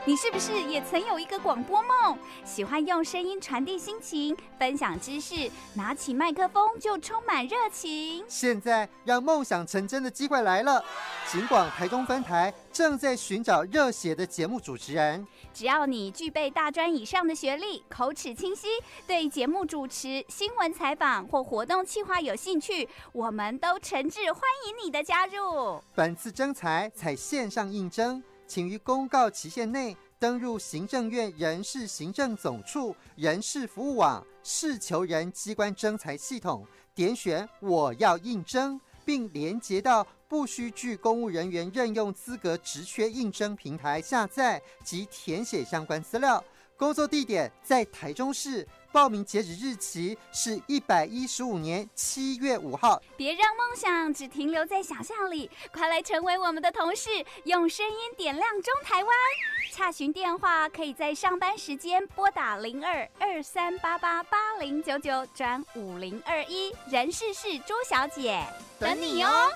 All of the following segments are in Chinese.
你是不是也曾有一个广播梦？喜欢用声音传递心情，分享知识，拿起麦克风就充满热情。 现在让梦想成真的机会来了！警广台中分台正在寻找热血的节目主持人。 只要你具备大专以上的学历，口齿清晰，对节目主持、新闻采访或活动企划有兴趣，我们都诚挚欢迎你的加入。 本次征才采线上应征，请于公告期限内登入行政院人事行政总处人事服务网事求人机关征才系统，点选我要应征，并连结到不需具公务人员任用资格职缺应征平台下载及填写相关资料。工作地点在台中市，报名截止日期是115年7月5号。 别让梦想只停留在想象里，快来成为我们的同事，用声音点亮中台湾。洽询电话可以在上班时间拨打02-2388-8099转5021，人事是朱小姐，等你哦。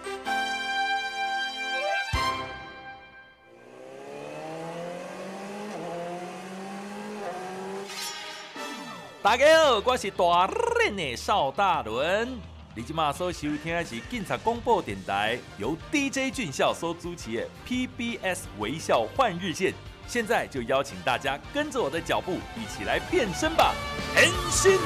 大家好，我是大人的邵大伦。你现在所收听的是警察广播电台，由 DJ 俊孝所主持的 PBS 微笑换日线。现在就邀请大家跟着我的脚步，一起来变身吧！変身！